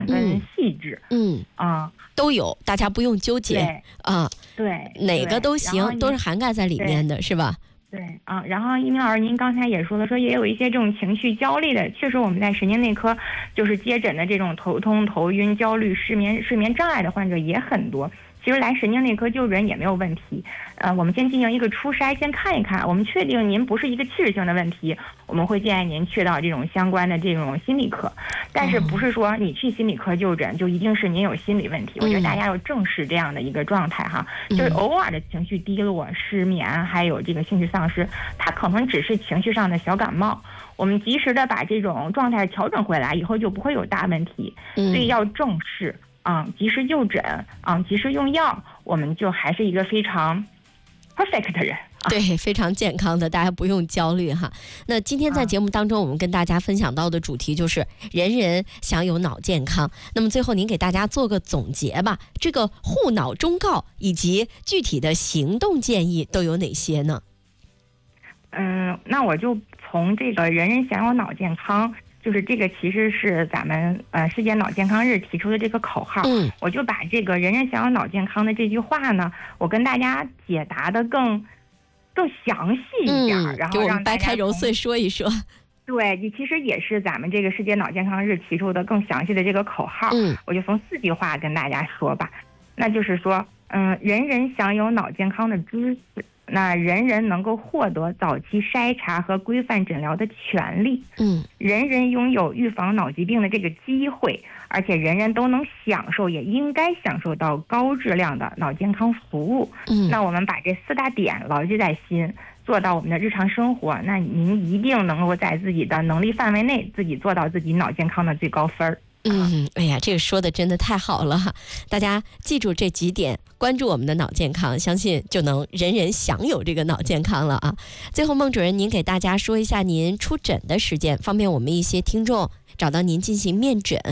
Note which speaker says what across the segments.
Speaker 1: 跟细致，
Speaker 2: 都有，大家不用纠结啊，
Speaker 1: 对，
Speaker 2: 哪个都行，都是涵盖在里面的，是吧？
Speaker 1: 对啊，然后一鸣老师，您刚才也说了，说也有一些这种情绪焦虑的，确实我们在神经内科就是接诊的这种头痛、头晕、焦虑、睡眠障碍的患者也很多。其实来神经内科就诊也没有问题，我们先进行一个初筛，先看一看，我们确定您不是一个器质性的问题，我们会建议您去到这种相关的这种心理科，但是不是说你去心理科就诊就一定是您有心理问题，我觉得大家要正视这样的一个状态哈，就是偶尔的情绪低落、失眠，还有这个兴趣丧失，它可能只是情绪上的小感冒，我们及时的把这种状态调整回来，以后就不会有大问题，所以要正视。及时就诊，及时用药，我们就还是一个非常 perfect 的人。
Speaker 2: 对，非常健康的，大家不用焦虑哈。那今天在节目当中，我们跟大家分享到的主题就是人人享有脑健康。那么最后您给大家做个总结吧，这个护脑忠告以及具体的行动建议都有哪些呢？
Speaker 1: 那我就从这个人人享有脑健康。就是这个其实是咱们世界脑健康日提出的这个口号，我就把这个人人享有脑健康的这句话呢，我跟大家解答的更详细一点，然后
Speaker 2: 给我们掰开揉碎说一说。
Speaker 1: 对，其实也是咱们这个世界脑健康日提出的更详细的这个口号，我就从4句话跟大家说吧。那就是说，人人享有脑健康的知识。那人人能够获得早期筛查和规范诊疗的权利，人人拥有预防脑疾病的这个机会，而且人人都能享受，也应该享受到高质量的脑健康服务。那我们把这4大点牢记在心，做到我们的日常生活，那您一定能够在自己的能力范围内，自己做到自己脑健康的最高分。
Speaker 2: 哎呀，这个说的真的太好了哈！大家记住这几点，关注我们的脑健康，相信就能人人享有这个脑健康了啊！最后，孟主任，您给大家说一下您出诊的时间，方便我们一些听众找到您进行面诊。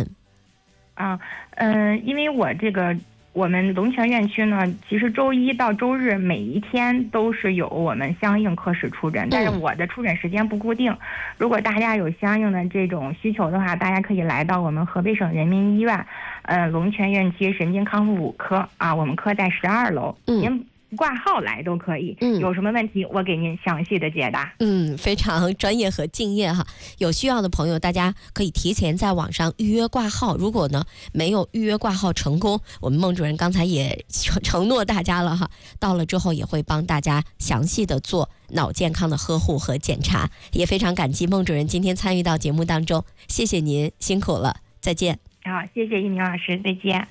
Speaker 1: 因为我们龙泉院区呢，其实周一到周日每一天都是有我们相应科室出诊，但是我的出诊时间不固定。如果大家有相应的这种需求的话，大家可以来到我们河北省人民医院，龙泉院区神经康复5科啊，我们科在12楼。您挂号来都可以，有什么问题我给您详细的解答。
Speaker 2: 非常专业和敬业哈。有需要的朋友，大家可以提前在网上预约挂号。如果呢没有预约挂号成功，我们孟主任刚才也承诺大家了哈，到了之后也会帮大家详细的做脑健康的呵护和检查。也非常感激孟主任今天参与到节目当中，谢谢您，辛苦了，再见。
Speaker 1: 好，谢谢一鸣老师，再见。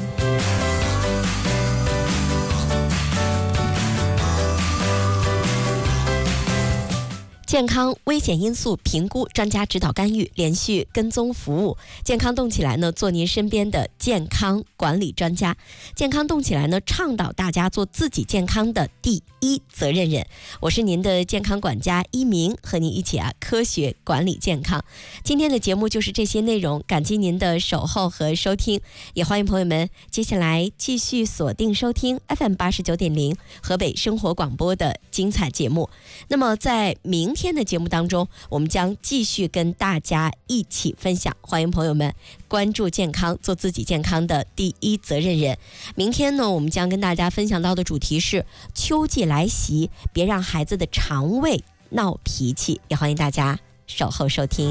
Speaker 2: 健康危险因素评估专家指导干预，连续跟踪服务。健康动起来呢，做您身边的健康管理专家。健康动起来呢，倡导大家做自己健康的第一责任人。我是您的健康管家一鸣，和您一起科学管理健康。今天的节目就是这些内容，感激您的守候和收听，也欢迎朋友们接下来继续锁定收听 FM89.0 河北生活广播的精彩节目。那么在明天的节目当中，我们将继续跟大家一起分享，欢迎朋友们关注健康，做自己健康的第一责任人。明天呢，我们将跟大家分享到的主题是秋季来袭，别让孩子的肠胃闹脾气，也欢迎大家守候收听。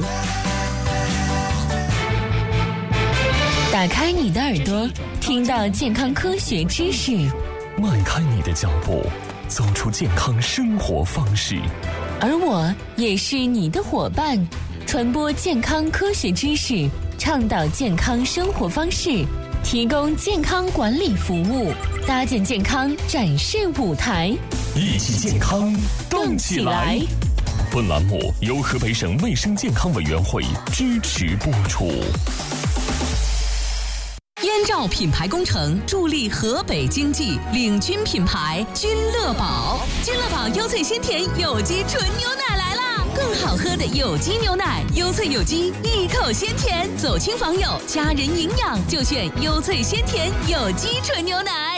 Speaker 3: 打开你的耳朵，听到健康科学知识，
Speaker 4: 迈开你的脚步，走出健康生活方式。
Speaker 3: 而我也是你的伙伴，传播健康科学知识，倡导健康生活方式，提供健康管理服务，搭建健康展示舞台，
Speaker 4: 一起健康动起来。本栏目由河北省卫生健康委员会支持播出。
Speaker 5: 燕赵品牌工程助力河北经济，领军品牌君乐宝。君乐宝优萃鲜甜有机纯牛奶来啦！更好喝的有机牛奶，优萃有机，一口鲜甜，走亲访友，家人营养就选优萃鲜甜有机纯牛奶。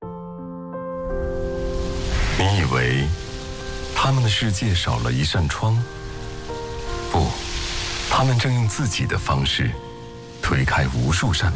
Speaker 4: 你以为他们的世界少了一扇窗？不，他们正用自己的方式
Speaker 6: 推开无数扇